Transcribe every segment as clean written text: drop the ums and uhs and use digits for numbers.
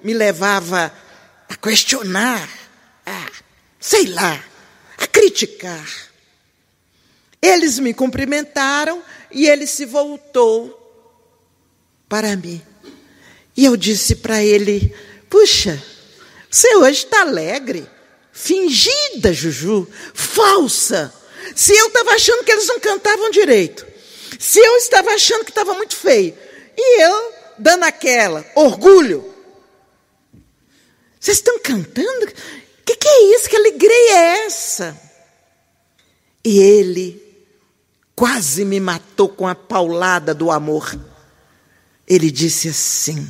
me levava a questionar, sei lá, a criticar. Eles me cumprimentaram e ele se voltou para mim. E eu disse para ele: puxa, você hoje está alegre, fingida, Juju, falsa. Se eu estava achando que eles não cantavam direito, se eu estava achando que estava muito feio, e eu dando aquela, orgulho. Vocês estão cantando? O que é isso? Que alegria é essa? E ele quase me matou com a paulada do amor. Ele disse assim: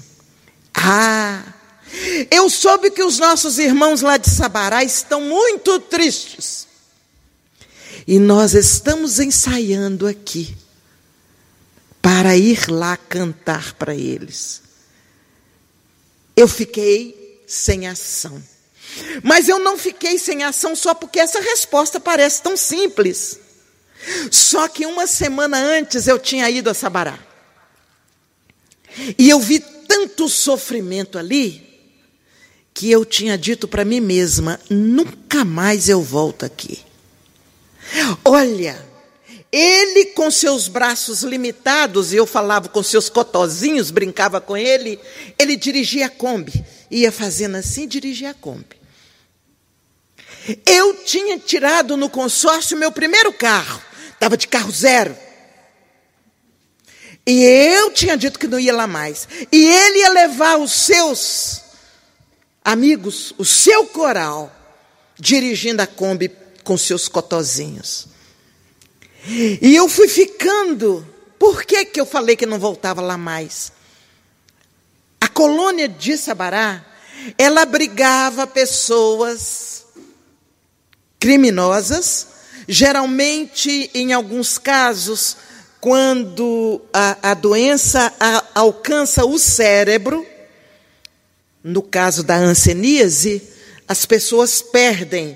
eu soube que os nossos irmãos lá de Sabará estão muito tristes. E nós estamos ensaiando aqui para ir lá cantar para eles. Eu fiquei sem ação. Mas eu não fiquei sem ação só porque essa resposta parece tão simples. Só que uma semana antes eu tinha ido a Sabará. E eu vi tanto sofrimento ali, que eu tinha dito para mim mesma: nunca mais eu volto aqui. Olha, ele com seus braços limitados, e eu falava com seus cotozinhos, brincava com ele, ele dirigia a Kombi, ia fazendo assim, dirigia a Kombi. Eu tinha tirado no consórcio meu primeiro carro, estava de carro zero. E eu tinha dito que não ia lá mais. E ele ia levar os seus amigos, o seu coral, dirigindo a Kombi com seus cotozinhos. E eu fui ficando. Por que eu falei que não voltava lá mais? A colônia de Sabará, ela abrigava pessoas criminosas, geralmente, em alguns casos, quando a doença alcança o cérebro, no caso da hanseníase, as pessoas perdem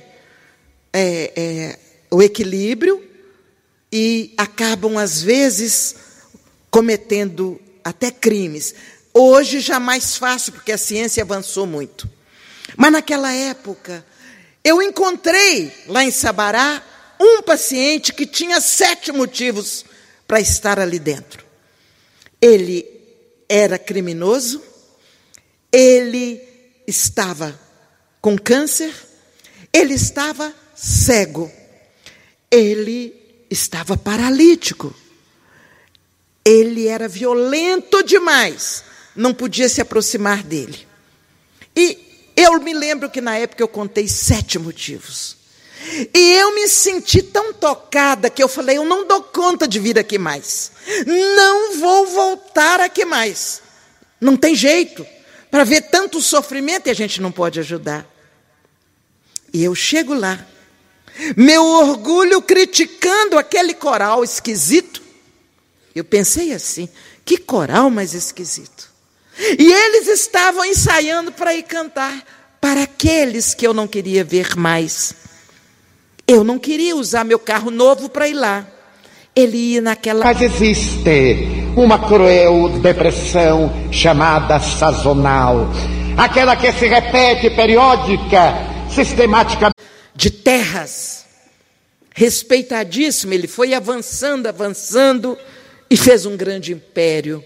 o equilíbrio e acabam, às vezes, cometendo até crimes. Hoje já mais fácil, porque a ciência avançou muito. Mas naquela época, eu encontrei lá em Sabará um paciente que tinha 7 motivos para estar ali dentro. Ele era criminoso, ele estava com câncer, ele estava cego, ele estava paralítico, ele era violento demais, não podia se aproximar dele. E eu me lembro que na época eu contei 7 motivos. E eu me senti tão tocada que eu falei: eu não dou conta de vir aqui mais. Não vou voltar aqui mais. Não tem jeito. Para ver tanto sofrimento e a gente não pode ajudar. E eu chego lá. Meu orgulho criticando aquele coral esquisito. Eu pensei assim: que coral mais esquisito. E eles estavam ensaiando para ir cantar para aqueles que eu não queria ver mais. Eu não queria usar meu carro novo para ir lá. Ele ia naquela... Mas existe uma cruel depressão chamada sazonal. Aquela que se repete periódica, sistematicamente. De terras. Respeitadíssimo. Ele foi avançando, avançando e fez um grande império.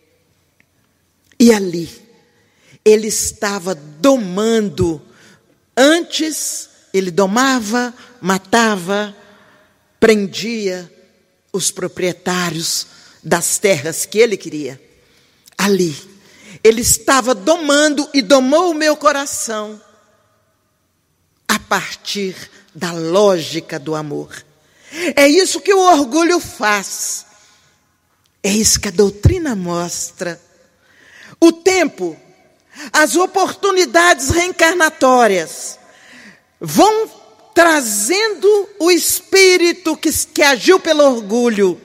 E ali, ele estava domando. Antes, ele domava, matava, prendia os proprietários das terras que ele queria. Ali, ele estava domando e domou o meu coração a partir da lógica do amor. É isso que o orgulho faz. É isso que a doutrina mostra. O tempo, as oportunidades reencarnatórias vão trazendo o espírito que agiu pelo orgulho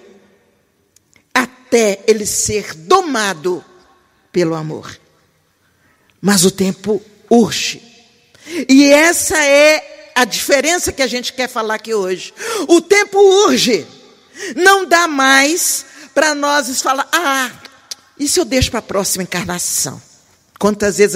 até ele ser domado pelo amor. Mas o tempo urge. E essa é a diferença que a gente quer falar aqui hoje. O tempo urge. Não dá mais para nós falar: isso eu deixo para a próxima encarnação. Quantas vezes